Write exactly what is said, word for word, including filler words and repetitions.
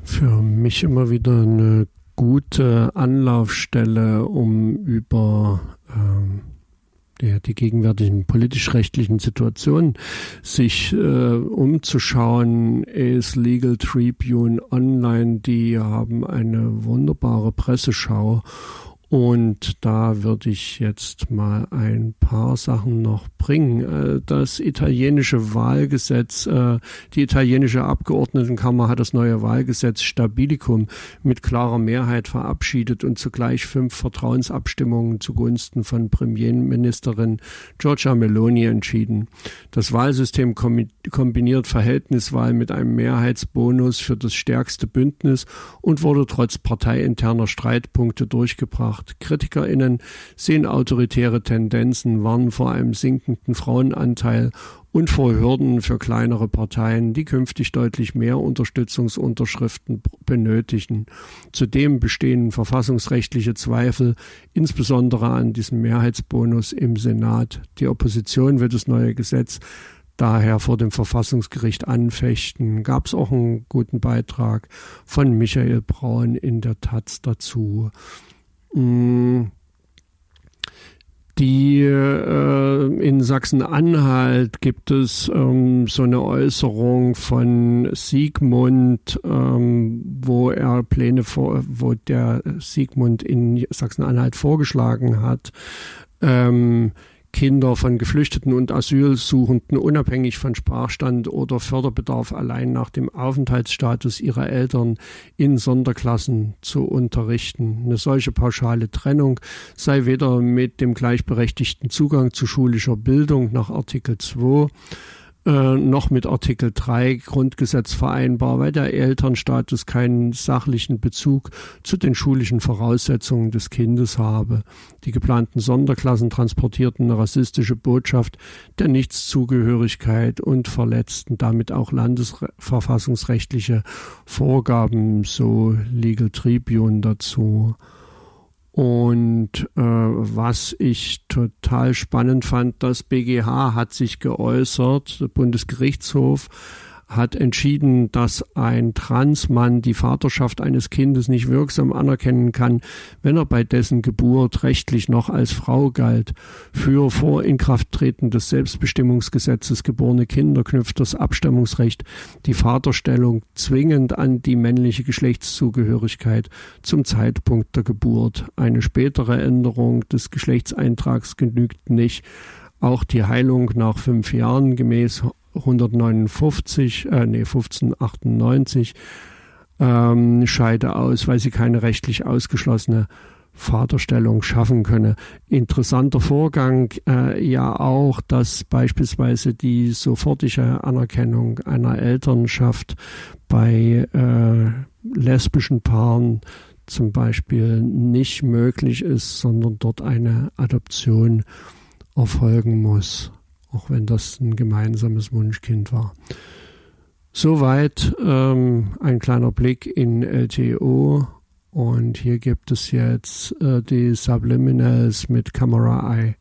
für mich immer wieder eine gute Anlaufstelle, um über ähm, die, die gegenwärtigen politisch-rechtlichen Situationen sich äh, umzuschauen, ist Legal Tribune Online. Die haben eine wunderbare Presseschau. Und da würde ich jetzt mal ein paar Sachen noch bringen. Das italienische Wahlgesetz, die italienische Abgeordnetenkammer hat das neue Wahlgesetz Stabilicum mit klarer Mehrheit verabschiedet und zugleich fünf Vertrauensabstimmungen zugunsten von Premierministerin Giorgia Meloni entschieden. Das Wahlsystem kombiniert Verhältniswahl mit einem Mehrheitsbonus für das stärkste Bündnis und wurde trotz parteiinterner Streitpunkte durchgebracht. KritikerInnen sehen autoritäre Tendenzen, warnen vor einem sinkenden Frauenanteil und vor Hürden für kleinere Parteien, die künftig deutlich mehr Unterstützungsunterschriften benötigen. Zudem bestehen verfassungsrechtliche Zweifel, insbesondere an diesem Mehrheitsbonus im Senat. Die Opposition wird das neue Gesetz daher vor dem Verfassungsgericht anfechten. Gab es auch einen guten Beitrag von Michael Braun in der Taz dazu. Die äh, in Sachsen-Anhalt gibt es ähm, so eine Äußerung von Sigmund, ähm, wo er Pläne vor, wo der Sigmund in Sachsen-Anhalt vorgeschlagen hat, ähm, Kinder von Geflüchteten und Asylsuchenden unabhängig von Sprachstand oder Förderbedarf allein nach dem Aufenthaltsstatus ihrer Eltern in Sonderklassen zu unterrichten. Eine solche pauschale Trennung sei weder mit dem gleichberechtigten Zugang zu schulischer Bildung nach Artikel zwei äh, noch mit Artikel drei Grundgesetz vereinbar, weil der Elternstatus keinen sachlichen Bezug zu den schulischen Voraussetzungen des Kindes habe. Die geplanten Sonderklassen transportierten eine rassistische Botschaft der Nichtszugehörigkeit und verletzten damit auch landesverfassungsrechtliche Vorgaben, so Legal Tribune dazu. Und äh, was ich total spannend fand, das B G H hat sich geäußert, der Bundesgerichtshof hat entschieden, dass ein Transmann die Vaterschaft eines Kindes nicht wirksam anerkennen kann, wenn er bei dessen Geburt rechtlich noch als Frau galt. Für vor Inkrafttreten des Selbstbestimmungsgesetzes geborene Kinder knüpft das Abstammungsrecht die Vaterstellung zwingend an die männliche Geschlechtszugehörigkeit zum Zeitpunkt der Geburt. Eine spätere Änderung des Geschlechtseintrags genügt nicht. Auch die Heilung nach fünf Jahren gemäß hundertneunundfünfzig, äh, nee, fünfzehnhundertachtundneunzig ähm, scheide aus, weil sie keine rechtlich ausgeschlossene Vaterstellung schaffen könne. Interessanter Vorgang äh, ja auch, dass beispielsweise die sofortige Anerkennung einer Elternschaft bei äh, lesbischen Paaren zum Beispiel nicht möglich ist, sondern dort eine Adoption erfolgen muss, auch wenn das ein gemeinsames Wunschkind war. Soweit ähm, ein kleiner Blick in L T O, und hier gibt es jetzt äh, die Subliminals mit Camera Eye